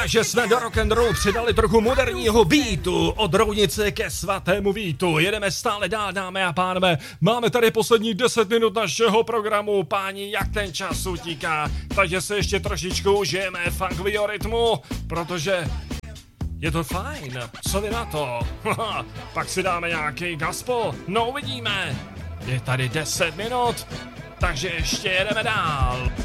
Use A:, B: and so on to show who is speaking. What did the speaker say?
A: Že jsme do rock'n'rollu přidali trochu moderního beatu, od roudnice ke svatému vítu. Jedeme stále dál, dámy a pánové. Máme tady poslední 10 minut našeho programu, páni, jak ten čas utíká. Takže se ještě trošičku užijeme funkovýho rytmu, protože je to fajn. Co vy na to? Pak si dáme nějaký gospel. No uvidíme. Je tady 10 minut, takže ještě jedeme dál.